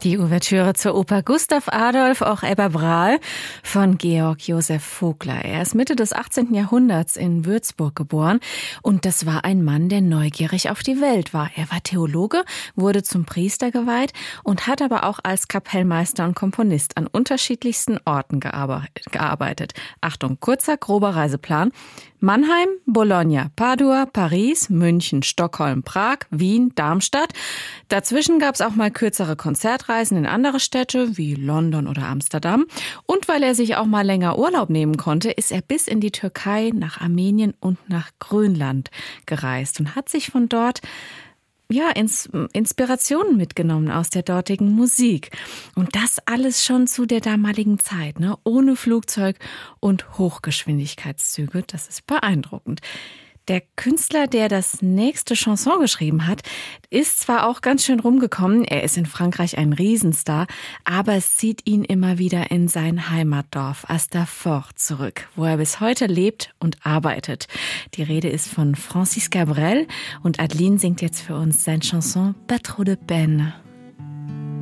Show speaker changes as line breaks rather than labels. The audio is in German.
Die Ouvertüre zur Oper Gustav Adolf, auch Ebba Brahe, von Georg Josef Vogler. Er ist Mitte des 18. Jahrhunderts in Würzburg geboren und das war ein Mann, der neugierig auf die Welt war. Er war Theologe, wurde zum Priester geweiht und hat aber auch als Kapellmeister und Komponist an unterschiedlichsten Orten gearbeitet. Achtung, kurzer, grober Reiseplan. Mannheim, Bologna, Padua, Paris, München, Stockholm, Prag, Wien, Darmstadt. Dazwischen gab es auch mal kürzere Konzertreisen in andere Städte wie London oder Amsterdam. Und weil er sich auch mal länger Urlaub nehmen konnte, ist er bis in die Türkei, nach Armenien und nach Grönland gereist und hat sich von dort Inspirationen mitgenommen aus der dortigen Musik. Und das alles schon zu der damaligen Zeit, ne? Ohne Flugzeug und Hochgeschwindigkeitszüge. Das ist beeindruckend. Der Künstler, der das nächste Chanson geschrieben hat, ist zwar auch ganz schön rumgekommen, er ist in Frankreich ein Riesenstar, aber es zieht ihn immer wieder in sein Heimatdorf Astafort zurück, wo er bis heute lebt und arbeitet. Die Rede ist von Francis Cabrel und Adeline singt jetzt für uns sein Chanson Pas trop de peine.